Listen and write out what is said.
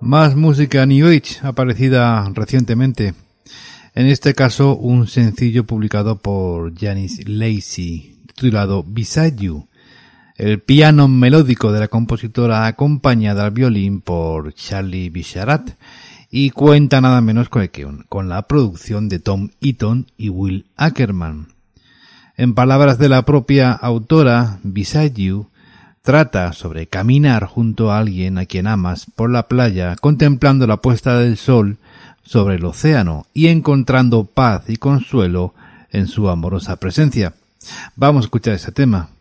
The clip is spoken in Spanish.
Más música New Age aparecida recientemente. En este caso, un sencillo publicado por Janis Lacey, titulado Beside You. El piano melódico de la compositora acompañada al violín por Charlie Bisharat y cuenta nada menos con la producción de Tom Eaton y Will Ackerman. En palabras de la propia autora, Beside You trata sobre caminar junto a alguien a quien amas por la playa, contemplando la puesta del sol sobre el océano y encontrando paz y consuelo en su amorosa presencia. Vamos a escuchar ese tema.